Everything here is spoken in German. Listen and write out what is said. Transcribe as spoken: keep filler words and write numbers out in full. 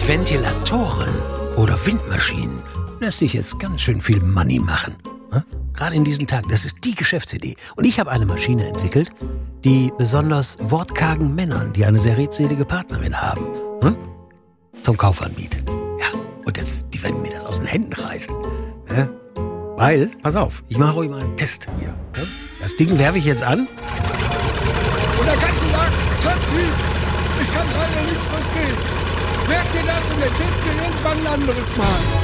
Mit Ventilatoren oder Windmaschinen lässt sich jetzt ganz schön viel Money machen. Gerade in diesen Tagen, das ist die Geschäftsidee. Und ich habe eine Maschine entwickelt, die besonders wortkargen Männern, die eine sehr redselige Partnerin haben, zum Kauf anbietet. Ja, und jetzt, die werden mir das aus den Händen reißen. Weil, pass auf, ich mache euch mal einen Test hier. Das Ding werfe ich jetzt an. Und dann kannst du sagen, Schatzi, ich kann leider nichts verstehen. Merkt ihr das und erzählt mir irgendwann ein anderes Mal.